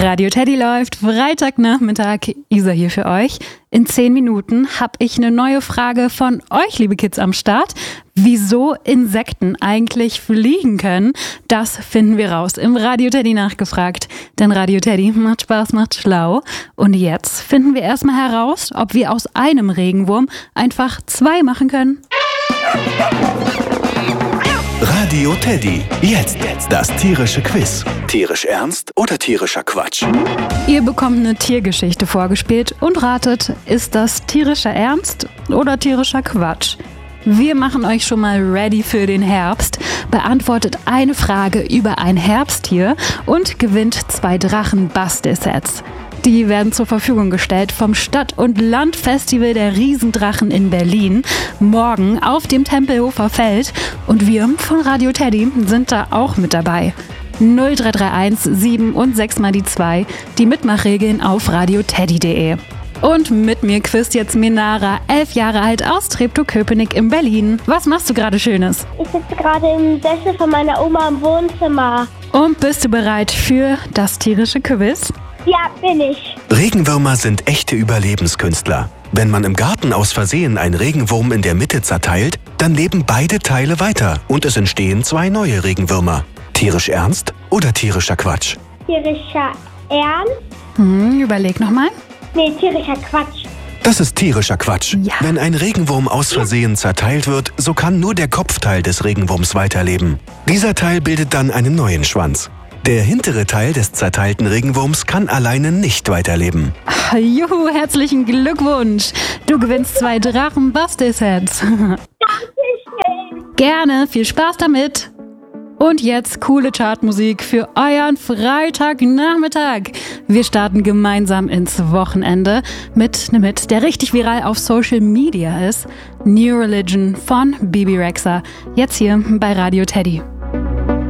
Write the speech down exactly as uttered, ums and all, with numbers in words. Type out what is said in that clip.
Radio Teddy läuft, Freitagnachmittag, Isa hier für euch. In zehn Minuten habe ich eine neue Frage von euch, liebe Kids, am Start. Wieso Insekten eigentlich fliegen können, das finden wir raus im Radio Teddy nachgefragt. Denn Radio Teddy macht Spaß, macht schlau. Und jetzt finden wir erstmal heraus, ob wir aus einem Regenwurm einfach zwei machen können. Radio Teddy. Jetzt das tierische Quiz. Tierisch ernst oder tierischer Quatsch? Ihr bekommt eine Tiergeschichte vorgespielt und ratet, ist das tierischer Ernst oder tierischer Quatsch? Wir machen euch schon mal ready für den Herbst. Beantwortet eine Frage über ein Herbsttier und gewinnt zwei Drachen-Bastelsets. Die werden zur Verfügung gestellt vom Stadt- und Landfestival der Riesendrachen in Berlin. Morgen auf dem Tempelhofer Feld. Und wir von Radio Teddy sind da auch mit dabei. null drei drei eins sieben und sechs mal die zwei. Die Mitmachregeln auf radioteddy punkt de. Und mit mir quizt jetzt Minara, elf Jahre alt, aus Treptow-Köpenick in Berlin. Was machst du gerade Schönes? Ich sitze gerade im Sessel von meiner Oma im Wohnzimmer. Und bist du bereit für das tierische Quiz? Ja, bin ich. Regenwürmer sind echte Überlebenskünstler. Wenn man im Garten aus Versehen einen Regenwurm in der Mitte zerteilt, dann leben beide Teile weiter und es entstehen zwei neue Regenwürmer. Tierisch ernst oder tierischer Quatsch? Tierischer Ernst? Hm, überleg nochmal. Nee, tierischer Quatsch. Das ist tierischer Quatsch. Ja. Wenn ein Regenwurm aus Versehen zerteilt wird, so kann nur der Kopfteil des Regenwurms weiterleben. Dieser Teil bildet dann einen neuen Schwanz. Der hintere Teil des zerteilten Regenwurms kann alleine nicht weiterleben. Juhu, herzlichen Glückwunsch. Du gewinnst zwei Drachen-Bastelsets. Dankeschön. Gerne, viel Spaß damit. Und jetzt coole Chartmusik für euren Freitagnachmittag. Wir starten gemeinsam ins Wochenende mit einem Hit, der richtig viral auf Social Media ist. New Religion von Bebe Rexha. Jetzt hier bei Radio Teddy.